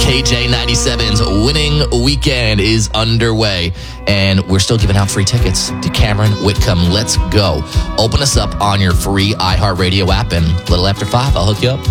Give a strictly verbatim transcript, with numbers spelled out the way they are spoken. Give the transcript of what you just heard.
K J ninety-seven's winning weekend is underway, and we're still giving out free tickets to Cameron Whitcomb. Let's go. Open us up on your free iHeartRadio app, and a little after five, I'll hook you up.